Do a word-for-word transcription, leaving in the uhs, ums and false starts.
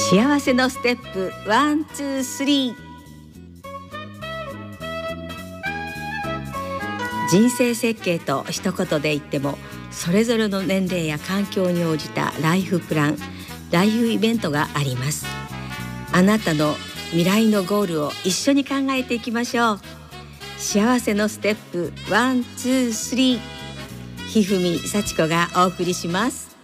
幸せのステップワンツースリー。人生設計と一言で言っても、それぞれの年齢や環境に応じたライフプラン、ライフイベントがあります。あなたの未来のゴールを一緒に考えていきましょう。幸せのステップワンツースリー。ひふみさちこがお送りします。